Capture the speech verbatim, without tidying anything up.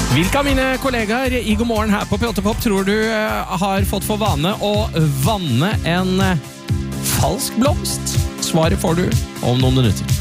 Hvilke av mine kollegaer i God morgen her på P åtte Pop tror du eh, har fått for vane å vanne en eh, falsk blomst? Svaret får du om noen minutter.